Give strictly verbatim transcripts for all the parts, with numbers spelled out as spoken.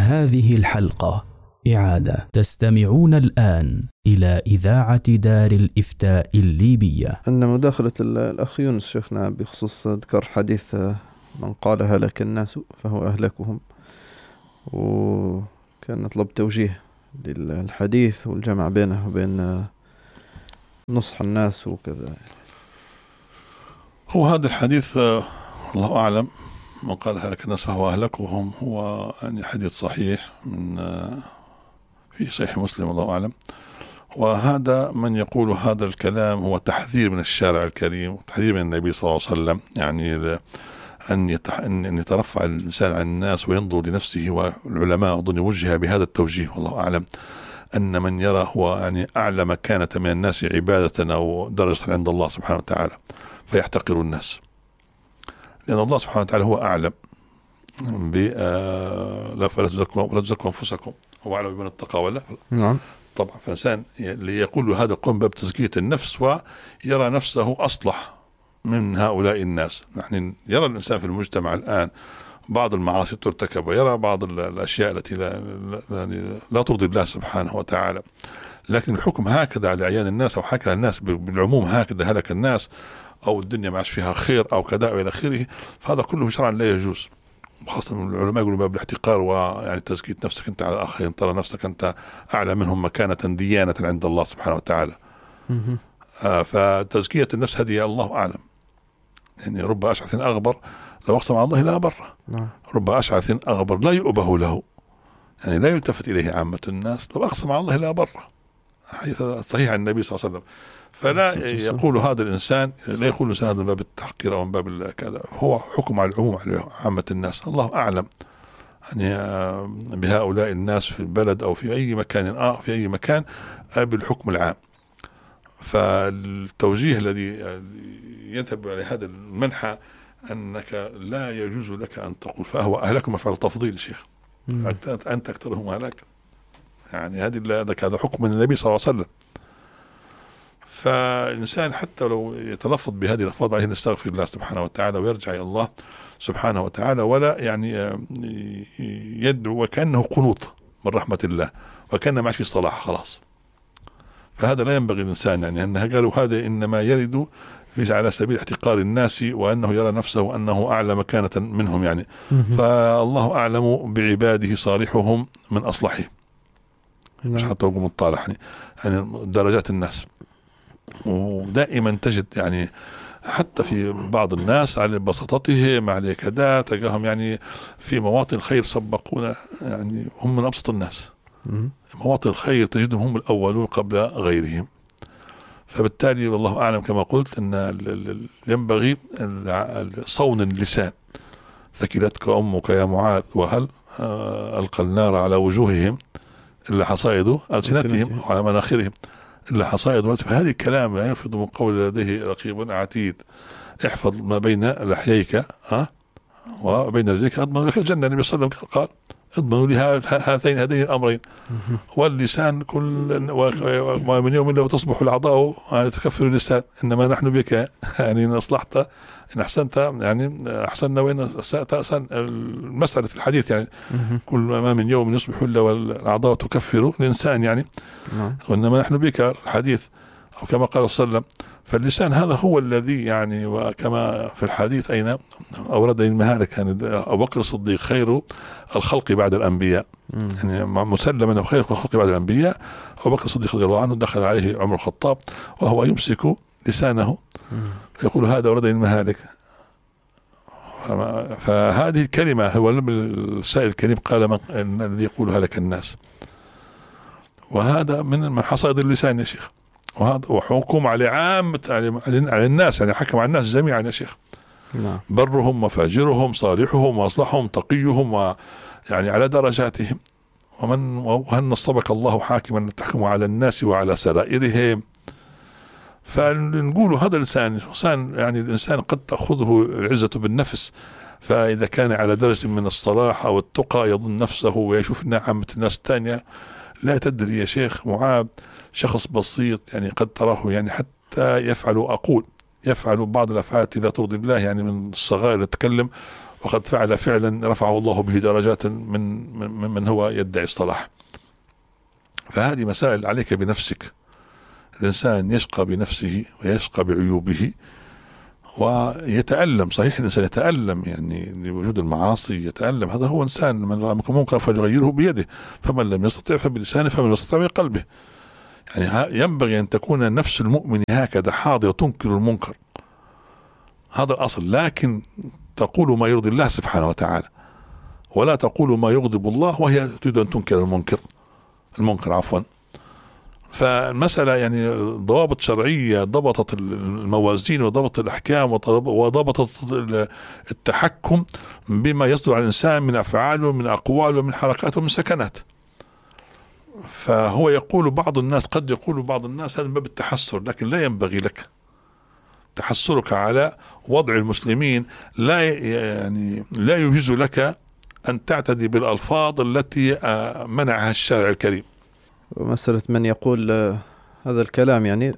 هذه الحلقة إعادة. تستمعون الآن إلى إذاعة دار الإفتاء الليبية. أن مداخلة الأخ يونس شيخنا بخصوص ذكر حديث من قال هلك الناس فهو أهلكهم، وكان نطلب توجيه للحديث والجمع بينه وبين نصح الناس وكذا. هو هذا الحديث الله أعلم من قال هلك الناس فهو أهلكهم هو يعني حديث صحيح من في صحيح مسلم الله أعلم. وهذا من يقول هذا الكلام هو تحذير من الشارع الكريم وتحذير من النبي صلى الله عليه وسلم، يعني أن يتح... أن يترفع الإنسان عن الناس وينظر لنفسه. والعلماء أظن وجه بهذا التوجيه والله أعلم أن من يرى هو يعني أعلى مكانة من الناس عبادة أو درجة عند الله سبحانه وتعالى فيحتقر الناس، لأن الله سبحانه وتعالى هو أعلم ب لا فلا تزكوا ولا تزكوا أنفسكم هو أعلم بمن اتقى ولا نعم. طبعا فالإنسان اللي يقول هذا قم باب تزكية النفس ويرى نفسه أصلح من هؤلاء الناس. نحن يرى الإنسان في المجتمع الآن بعض المعاصي ترتكب ويرى بعض الأشياء التي لا, لا, لا ترضي الله سبحانه وتعالى، لكن الحكم هكذا على أعيان الناس أو هكذا الناس بالعموم هكذا هلك الناس أو الدنيا ما عادش فيها خير أو كذا وإلى آخره، فهذا كله شرعا لا يجوز. وخاصة العلماء يقولون باب الاحتقار ويعني تزكية نفسك أنت على الآخرين، ترى نفسك أنت أعلى منهم مكانة ديانة عند الله سبحانه وتعالى. آه فتزكية النفس هذه الله أعلم، يعني رب أشعث أغبر لو أقسم على الله لا بره، رب أشعث أغبر لا يؤبه له، يعني لا يلتفت إليه عامة الناس، لو أقسم على الله لا بره، حديث صحيح عن النبي صلى الله عليه وسلم. فلا يقول هذا الإنسان لا يقول الإنسان هذا من باب التحقير أو من باب كذا، هو حكم على العموم على عامة الناس. الله أعلم يعني بهؤلاء الناس في البلد أو في أي مكان آه في أي مكان بالحكم العام. فالتوجيه الذي يذهب على هذا المنحى أنك لا يجوز لك أن تقول فهو أهلكم مفعول تفضيل شيخ أنت أكثرهم هلاك، يعني هذه هذا حكم من النبي صلى الله عليه وسلم. فالإنسان حتى لو يتلفظ بهذه الألفاظ عليه نستغفر الله سبحانه وتعالى ويرجع إلى الله سبحانه وتعالى، ولا يعني يدعو وكأنه قنوط من رحمة الله وكأن ما في صلاح خلاص. فهذا لا ينبغي الإنسان، يعني أنها قالوا هذا إنما يرد في على سبيل احتقار الناس وأنه يرى نفسه أنه أعلى مكانة منهم، يعني فالله أعلم بعباده صالحهم من أصلحهم، مش حتى أقول مطالح يعني درجات الناس. ودائما تجد يعني حتى في بعض الناس على بساطتهم على كذا تلقاهم يعني في مواطن الخير سبقونا، يعني هم من أبسط الناس. مواطن الخير تجدهم هم الأولون قبل غيرهم. فبالتالي والله أعلم كما قلت أن ينبغي صون اللسان. ثكلتك أمك يا معاذ وهل ألقى النار على وجوههم إلا حصائد ألسنتهم وعلى مناخرهم إلا حصائد. فهذه الكلام لا يلفظ من قول لديه رقيب عتيد. احفظ ما بين لحييك ها وبين رجليك أضمن لك الجنة. النبي صلى الله عليه وسلم قال اضمنوا لي هذين هذين الأمرين. واللسان كل ومن يوم إلا وتصبح الأعضاء يعني تكفر اللسان. إنما نحن بك يعني إن أصلحت إن أحسنت يعني أحسننا وإن أسأت أحسن. المسألة الحديث يعني كل ما من يوم يصبح إلا والأعضاء تكفر الإنسان يعني. وإنما نحن بك الحديث أو كما قال صلى الله عليه وسلم. فاللسان هذا هو الذي يعني وكما في الحديث أين أورد المهالك يعني أبو بكر الصديق خير الخلق بعد الأنبياء، يعني مسلم أنه خير الخلق بعد الأنبياء. أبو بكر الصديق رضي الله عنه دخل عليه عمر الخطاب وهو يمسك لسانه يقول هذا أورد المهالك. فهذه الكلمة هو السائل الكريم قال من الذي يقول هلك الناس، وهذا من حصائد اللسان يا شيخ. وهذا وحكم على عامة على الناس، يعني حكم على الناس جميعا يا شيخ. نعم. برهم وفاجرهم صالحهم واصلحهم تقيهم ويعني على درجاتهم. ومن وهل نصبك الله حاكما تحكم على الناس وعلى سرائرهم. فنقول هذا الإنسان إنسان يعني الإنسان قد تأخذه العزة بالنفس، فإذا كان على درجة من الصلاح أو التقى يظن نفسه ويشوف أن عامة الناس الثانية. لا تدري يا شيخ معاذ شخص بسيط يعني قد تراه يعني حتى يفعل أقول يفعل بعض الأفعال لا ترضي الله، يعني من الصغائر يتكلم وقد فعل فعلا رفعه الله به درجات من من, من هو يدعي الصلاح. فهذه مسائل عليك بنفسك. الإنسان يشقى بنفسه ويشقى بعيوبه ويتألم. صحيح الإنسان يتألم يعني لوجود المعاصي، يتألم. هذا هو إنسان، من رأى منكم منكرا فليغيره بيده، فمن لم يستطع فبلسانه، فمن لم يستطع بقلبه. يعني ينبغي أن تكون نفس المؤمن هكذا حاضرة تنكر المنكر، هذا الأصل. لكن تقول ما يرضي الله سبحانه وتعالى، ولا تقول ما يغضب الله وهي تريد أن تنكر المنكر المنكر عفوا. فالمسألة يعني ضوابط شرعية ضبطت الموازين وضبطت الأحكام وضبطت التحكم بما يصدر عن الإنسان من أفعاله من أقواله من حركاته من سكنات. فهو يقول بعض الناس، قد يقول بعض الناس هذا من باب التحسر، لكن لا ينبغي لك. تحسرك على وضع المسلمين لا يعني لا يجوز لك أن تعتدي بالألفاظ التي منعها الشارع الكريم. ومسألة من يقول هذا الكلام يعني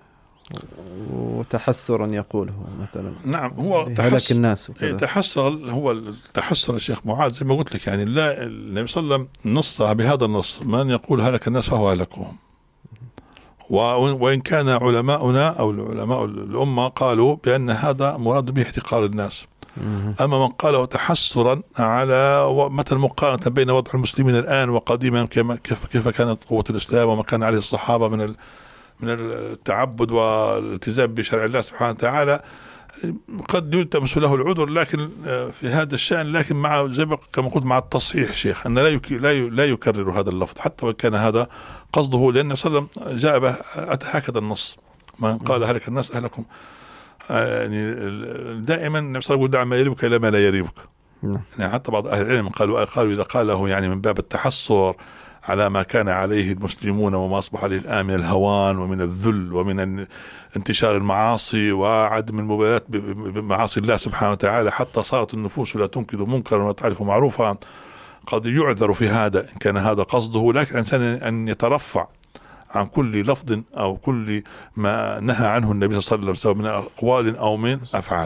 وتحسرا يقوله مثلا، نعم هو هلك الناس وكذا. تحسر هو التحسر الشيخ معاذ زي ما قلت لك، يعني لا النبي صلى الله عليه وسلم نص بهذا النص: من يقول هلك الناس فهو هلكهم. وإن كان علماؤنا أو علماء الأمة قالوا بأن هذا مراد به احتقار الناس. أما من قاله تحسرا على مثل مقارنة بين وضع المسلمين الآن وقديما كيف كيف كانت قوة الإسلام وما كان عليه الصحابة من من التعبد والالتزام بشرع الله سبحانه وتعالى، قد يلتمس له العذر لكن في هذا الشأن، لكن مع زي ما كما قلت مع التصحيح شيخ أن لا لا لا يكرر هذا اللفظ حتى وإن كان هذا قصده، لأن صلى الله عليه وسلم جاء به أتى هكذا النص: من قال هلك الناس أهلكم. يعني دائما النبي صلى الله عليه وسلم: دع ما يريبك إلى ما لا يريبك. يعني حتى بعض أهل العلم قالوا قالوا إذا قاله يعني من باب التحسر على ما كان عليه المسلمون وما أصبح عليه الآن من الهوان ومن الذل ومن انتشار المعاصي وعدم المبالاة بمعاصي الله سبحانه وتعالى حتى صارت النفوس لا تنكر منكرا وتعرف معروفا، قد يعذر في هذا إن كان هذا قصده. لكن الإنسان أن يترفع عن كل لفظ أو كل ما نهى عنه النبي صلى الله عليه وسلم سواء من أقوال أو من أفعال.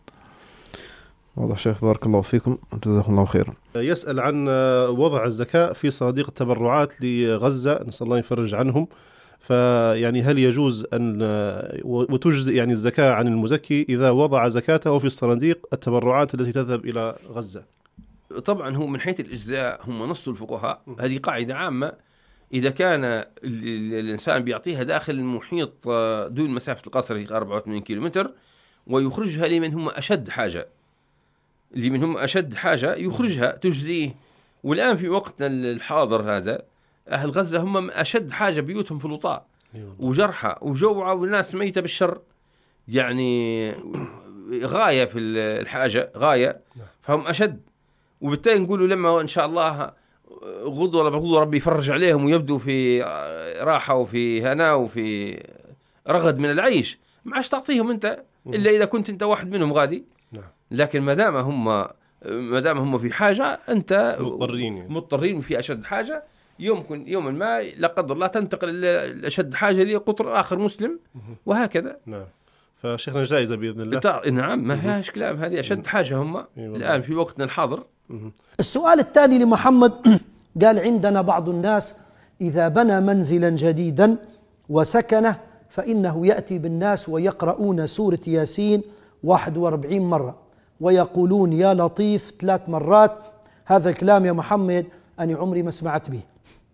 واضح شيخ، بارك الله فيكم، جزاكم الله خيرا. يسأل عن وضع الزكاة في صناديق التبرعات لغزة، نسأل الله يفرج عنهم. فيعني هل يجوز أن وتجزئ يعني الزكاة عن المزكي إذا وضع زكاته في الصناديق التبرعات التي تذهب إلى غزة؟ طبعا هو من حيث الإجزاء هم نص الفقهاء، هذه قاعدة عامة. إذا كان الإنسان بيعطيها داخل المحيط دون مسافة القصر أربعة وثمانين كيلومتر ويخرجها لمن هم أشد حاجة، اللي منهم أشد حاجة يخرجها تجزيه. والآن في وقتنا الحاضر هذا أهل غزة هم أشد حاجة، بيوتهم في الوطاء وجرحى وجوعى والناس ميتة بالشر، يعني غاية في الحاجة غاية، فهم أشد. وبالتالي نقولوا لما إن شاء الله غضوا ولا بغضوا ربي يفرج عليهم ويبدوا في راحة وفي هناء وفي رغد من العيش، ما عادش تعطيهم أنت إلا إذا كنت أنت واحد منهم غادي. لكن ما دام هم ما دام هم في حاجة أنت مضطرين يعني. مضطرين في أشد حاجة، يمكن يوما ما لا قدر الله تنتقل لأشد حاجة لقطر آخر مسلم وهكذا. نعم. فشيخنا جائزة بإذن الله. نعم ما فيهاش كلام، هذه أشد حاجة هم الآن في وقتنا الحاضر. السؤال الثاني لمحمد قال: عندنا بعض الناس إذا بنى منزلا جديدا وسكنه فإنه يأتي بالناس ويقرؤون سورة ياسين واحد وأربعين مرة ويقولون يا لطيف ثلاث مرات. هذا الكلام يا محمد أنا عمري ما سمعت به،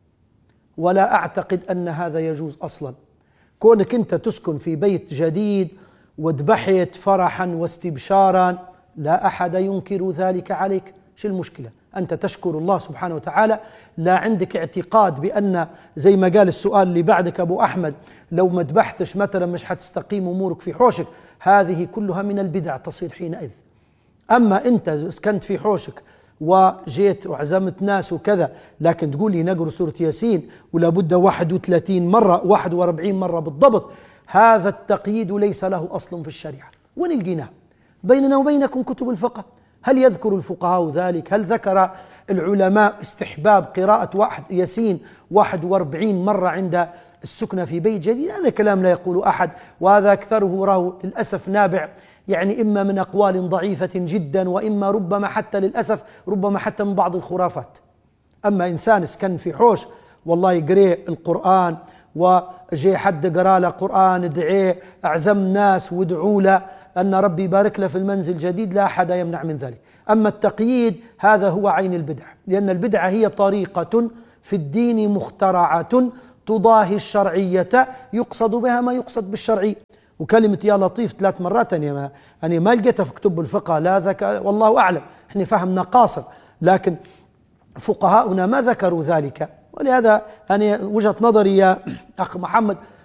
ولا أعتقد أن هذا يجوز أصلا. كونك أنت تسكن في بيت جديد وذبحت فرحا واستبشارا لا أحد ينكر ذلك عليك، شو المشكلة؟ أنت تشكر الله سبحانه وتعالى، لا عندك اعتقاد بأن زي ما قال السؤال اللي بعدك أبو أحمد لو ما ذبحتش مثلا مش حتستقيم أمورك في حوشك. هذه كلها من البدع تصير حينئذ. أما أنت سكنت في حوشك وجيت وعزمت ناس وكذا، لكن تقول لي نقرأ سورة ياسين ولا بد واحد وثلاثين مرة واحد وأربعين مرة بالضبط، هذا التقييد ليس له أصل في الشريعة. وين لقيناه؟ بيننا وبينكم كتب الفقه. هل يذكر الفقهاء ذلك؟ هل ذكر العلماء استحباب قراءة واحد ياسين واحد وأربعين مرة عند السكنة في بيت جديد؟ هذا كلام لا يقول أحد، وهذا أكثره راه للأسف نابع يعني إما من أقوال ضعيفة جدا، وإما ربما حتى للأسف ربما حتى من بعض الخرافات. أما إنسان سكن في حوش والله يقرأ القرآن وجي حد قرأ له قرآن دعيه أعزم ناس وادعوا له أن ربي يبارك له في المنزل الجديد، لا أحد يمنع من ذلك. أما التقييد هذا هو عين البدعة، لأن البدعة هي طريقة في الدين مخترعة تضاهي الشرعية يقصد بها ما يقصد بالشرعي. وكلمة يا لطيف ثلاث مرات أنا ما, أنا ما لقيتها في كتب الفقه، لا ذكر والله أعلم، احنا فهمنا قاصر، لكن فقهاؤنا ما ذكروا ذلك. ولهذا أنا وجهة نظري يا أخ محمد